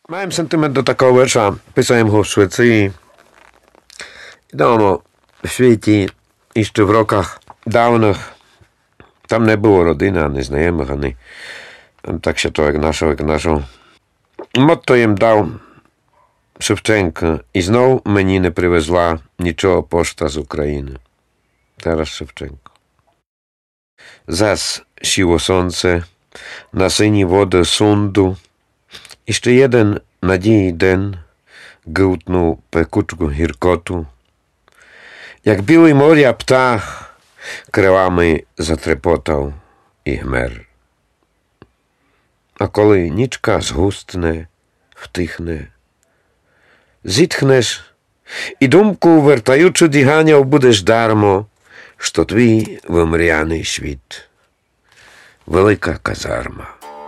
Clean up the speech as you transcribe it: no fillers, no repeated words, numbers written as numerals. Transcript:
Маємо сентимент до такого вірша. Писаємо його в Швеції. Відомо, в світі і ще в роках давних там не було родини, ані знайомих, ані так ще то, як нашого. Мотто їм дав Шевченко. І знов мені не привезла нічого пошта з України. Тарас Шевченко. Зас сіло сонце на сині води Сунду. І ще jeden надії день гилтнув пекучку гіркоту. Як білий моря птах крилами затрепотав і гмер. А коли нічка згустне, втихне, зітхнеш і думку, вертаючи діганяв, будеш дармо, що твій вимряний світ. Велика казарма.